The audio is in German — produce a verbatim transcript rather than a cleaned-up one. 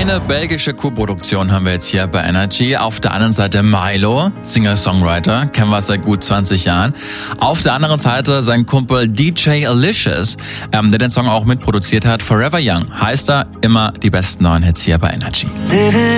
Eine belgische Co-Produktion haben wir jetzt hier bei Energy. Auf der anderen Seite Milo, Singer-Songwriter, kennen wir seit gut zwanzig Jahren. Auf der anderen Seite sein Kumpel D J Alicious, ähm, der den Song auch mitproduziert hat. Forever Young heißt er, immer die besten neuen Hits hier bei Energy.